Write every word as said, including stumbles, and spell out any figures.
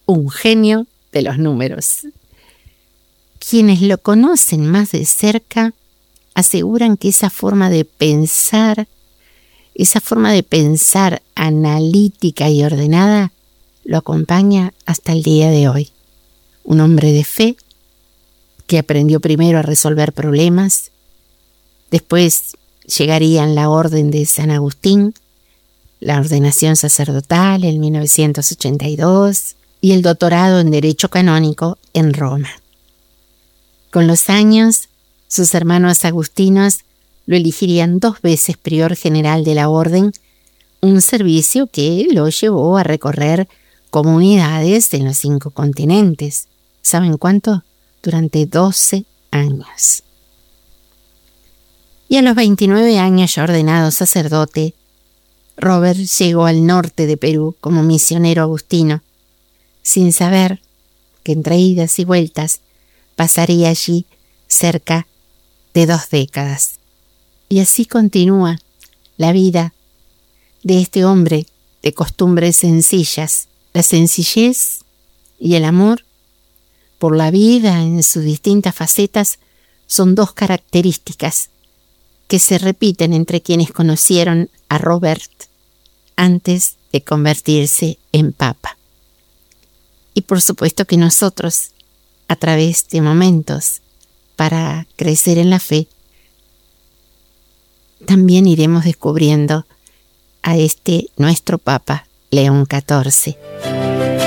un genio de los números. Quienes lo conocen más de cerca aseguran que esa forma de pensar, esa forma de pensar analítica y ordenada, lo acompaña hasta el día de hoy. Un hombre de fe que aprendió primero a resolver problemas, después llegarían la Orden de San Agustín, la ordenación sacerdotal en mil novecientos ochenta y dos y el doctorado en Derecho Canónico en Roma. Con los años, sus hermanos agustinos lo elegirían dos veces prior general de la orden, un servicio que lo llevó a recorrer comunidades en los cinco continentes. ¿Saben cuánto? Durante doce años. Y a los veintinueve años ya ordenado sacerdote, Robert llegó al norte de Perú como misionero agustino, sin saber que entre idas y vueltas pasaría allí cerca de dos décadas. Y así continúa la vida de este hombre de costumbres sencillas. La sencillez y el amor por la vida en sus distintas facetas son dos características que se repiten entre quienes conocieron a Robert antes de convertirse en papa. Y por supuesto que nosotros, a través de momentos para crecer en la fe, también iremos descubriendo a este nuestro Papa León catorce.